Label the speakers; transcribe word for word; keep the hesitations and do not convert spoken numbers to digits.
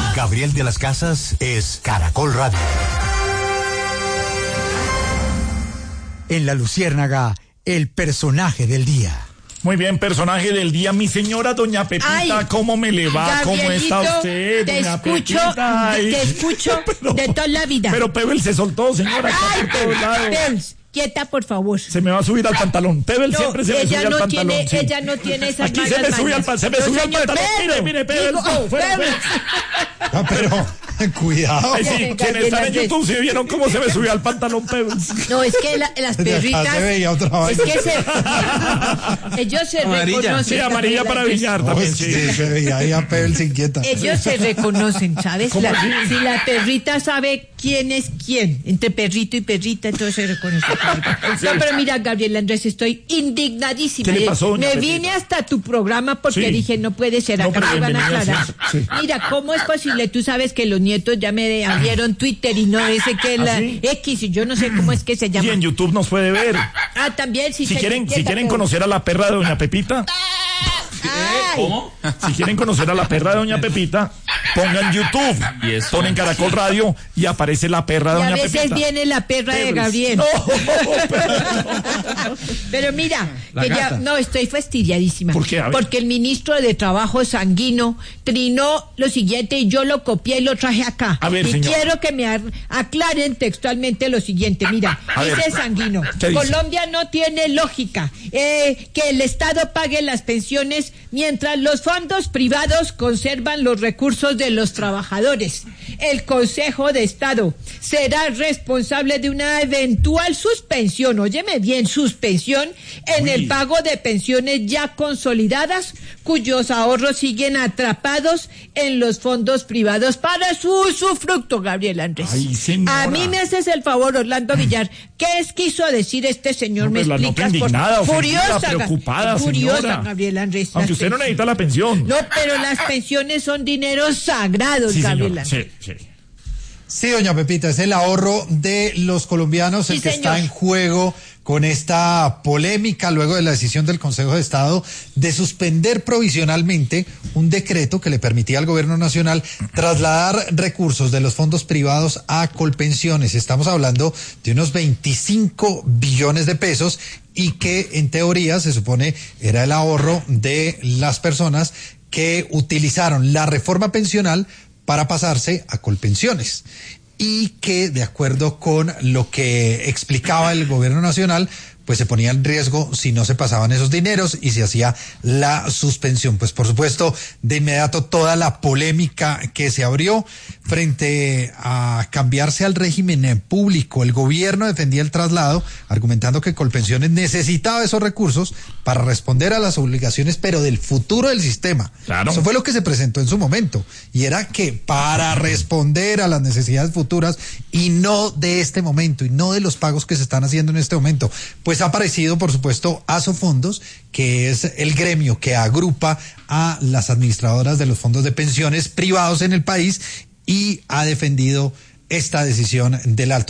Speaker 1: Gabriel de las Casas es Caracol Radio.
Speaker 2: En La Luciérnaga, el personaje del día.
Speaker 3: Muy bien, personaje del día, mi señora doña Pepita. Ay, ¿cómo me le va? ¿Cómo está usted,
Speaker 4: te
Speaker 3: doña
Speaker 4: escucho,
Speaker 3: Pepita? Ay,
Speaker 4: te escucho
Speaker 3: pero,
Speaker 4: de toda la vida.
Speaker 3: Pero Pebble se soltó, señora.
Speaker 4: Ay, Pebble, quieta, por favor.
Speaker 3: Se me va a subir al pantalón. Pebble
Speaker 4: no,
Speaker 3: siempre se me sube
Speaker 4: no
Speaker 3: al
Speaker 4: tiene,
Speaker 3: pantalón. Sí.
Speaker 4: Ella no tiene esas
Speaker 3: Aquí se me sube al, se me
Speaker 4: no,
Speaker 3: sube al
Speaker 4: señor,
Speaker 3: pantalón.
Speaker 4: Pebble,
Speaker 3: Mire, mire, Pebble.
Speaker 4: digo,
Speaker 3: No, fuera,
Speaker 4: Pebble.
Speaker 2: No, pero cuidado.
Speaker 3: Ay, sí, quienes están en YouTube se vieron cómo se me subió al pantalón, Pebble.
Speaker 4: No, es que la, las perritas.
Speaker 2: Se veía otra vez.
Speaker 4: Es que se, ellos se
Speaker 3: amarilla.
Speaker 4: reconocen.
Speaker 3: Sí, amarilla para billar también. Sí,
Speaker 2: sí, se veía ahí a Pebble se inquieta.
Speaker 4: Ellos se reconocen, ¿sabes? La, si la perrita sabe quién es quién, entre perrito y perrita, entonces se reconoce. Sí. No, pero mira, Gabriel Andrés, estoy indignadísima.
Speaker 3: ¿Qué le pasó, doña
Speaker 4: Me
Speaker 3: Pepita?
Speaker 4: vine hasta tu programa porque
Speaker 3: Sí.
Speaker 4: dije, no puede ser, acá
Speaker 3: no,
Speaker 4: me van a aclarar.
Speaker 3: Sí.
Speaker 4: Mira, ¿cómo es posible? Tú sabes que los nietos ya me abrieron Twitter y no ese que es
Speaker 3: ¿Ah,
Speaker 4: la
Speaker 3: sí?
Speaker 4: X, y yo no sé cómo es que se llama.
Speaker 3: Y en YouTube nos puede ver.
Speaker 4: Ah, también, sí.
Speaker 3: Si
Speaker 4: se
Speaker 3: quieren,
Speaker 4: etiqueta,
Speaker 3: si quieren
Speaker 4: pero-
Speaker 3: conocer a la perra de doña Pepita.
Speaker 4: Ay.
Speaker 5: ¿Cómo?
Speaker 3: Si quieren conocer a la perra de doña Pepita, pongan YouTube,
Speaker 5: ¿Y eso?
Speaker 3: ponen Caracol Radio y aparece la perra de
Speaker 4: Y a
Speaker 3: doña
Speaker 4: veces
Speaker 3: Pepita.
Speaker 4: viene la perra de
Speaker 3: Pebbles.
Speaker 4: Gabriel.
Speaker 3: No,
Speaker 4: Pero mira,
Speaker 2: La
Speaker 4: que ya,
Speaker 2: gata.
Speaker 4: no, estoy fastidiadísima.
Speaker 3: ¿Por qué? A ver.
Speaker 4: Porque el ministro de Trabajo Sanguino trinó lo siguiente y yo lo copié y lo traje acá.
Speaker 3: A ver,
Speaker 4: y
Speaker 3: señor.
Speaker 4: quiero que me ar- aclaren textualmente lo siguiente. Mira,
Speaker 3: A
Speaker 4: dice
Speaker 3: ver.
Speaker 4: Sanguino,
Speaker 3: ¿Qué dice?
Speaker 4: Colombia no tiene lógica eh, que el Estado pague las pensiones mientras los fondos privados conservan los recursos de los trabajadores. El Consejo de Estado será responsable de una eventual suspensión, óyeme bien, suspensión en
Speaker 3: Uy.
Speaker 4: el pago de pensiones ya consolidadas, cuyos ahorros siguen atrapados en los fondos privados para su usufructo, Gabriel Andrés.
Speaker 3: Ay, señora.
Speaker 4: A mí me haces el favor, Orlando Villar. ¿Qué es quiso decir este señor?
Speaker 3: No,
Speaker 4: ¿Me
Speaker 3: pues la
Speaker 4: explicas?
Speaker 3: nota
Speaker 4: por
Speaker 3: indignada,
Speaker 4: favor?
Speaker 3: ofendida,
Speaker 4: Furiosa, Ga-
Speaker 3: preocupada,
Speaker 4: furiosa,
Speaker 3: señora.
Speaker 4: Gabriel Andrés.
Speaker 3: Aunque
Speaker 4: Las
Speaker 3: usted no
Speaker 4: pen-
Speaker 3: necesita la pensión.
Speaker 4: No, pero las pensiones son dineros sagrados,
Speaker 3: Sí,
Speaker 4: Gabriel
Speaker 3: señora.
Speaker 4: Andrés.
Speaker 3: Sí, sí.
Speaker 2: Sí, doña Pepita, es el ahorro de los colombianos
Speaker 4: Sí,
Speaker 2: el que
Speaker 4: señor.
Speaker 2: está en juego con esta polémica luego de la decisión del Consejo de Estado de suspender provisionalmente un decreto que le permitía al gobierno nacional trasladar recursos de los fondos privados a Colpensiones. Estamos hablando de unos veinticinco billones de pesos y que en teoría se supone era el ahorro de las personas que utilizaron la reforma pensional para pasarse a Colpensiones y que de acuerdo con lo que explicaba el gobierno nacional, pues se ponía en riesgo si no se pasaban esos dineros y se hacía la suspensión. Pues por supuesto, de inmediato toda la polémica que se abrió frente a cambiarse al régimen público. El gobierno defendía el traslado, argumentando que Colpensiones necesitaba esos recursos para responder a las obligaciones, pero del futuro del sistema.
Speaker 3: Claro.
Speaker 2: Eso fue lo que se presentó en su momento. Y era que para responder a las necesidades futuras y no de este momento y no de los pagos que se están haciendo en este momento, pues ha aparecido, por supuesto, Asofondos, que es el gremio que agrupa a las administradoras de los fondos de pensiones privados en el país y ha defendido esta decisión del alto